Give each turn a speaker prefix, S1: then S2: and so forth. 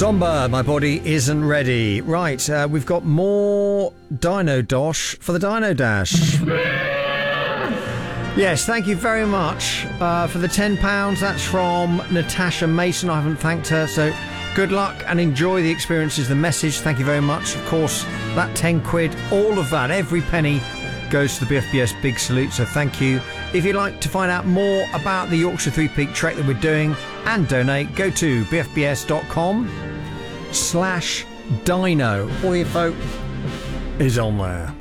S1: Zomba, my body isn't ready. Right, we've got more Dino Dosh for the Dino Dash. Yes, thank you very much for the £10. That's from Natasha Mason. I haven't thanked her, so good luck and enjoy the experiences. The message, thank you very much. Of course, that 10 quid, all of that, every penny goes to the BFBS Big Salute, so thank you. If you'd like to find out more about the Yorkshire Three Peak trek that we're doing and donate, go to bfbs.com/dino. All the info is on there.